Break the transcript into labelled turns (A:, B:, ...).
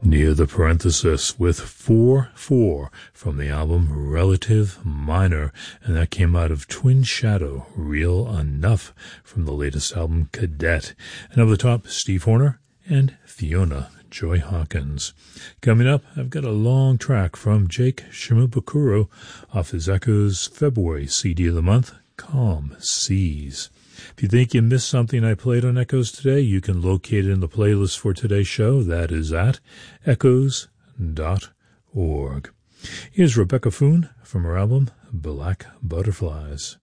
A: Near the parenthesis with 4/4 from the album Relative Minor, and that came out of Twin Shadow, Real Enough, from the latest album Cadet. And over the top, Steve Horner and Fiona Joy Hawkins. Coming up, I've got a long track from Jake Shimabukuro off his Echoes February CD of the month, Calm Seas. If you think you missed something I played on Echoes today, you can locate it in the playlist for today's show. That is at echoes.org. Here's Rebecca Foon from her album Black Butterflies.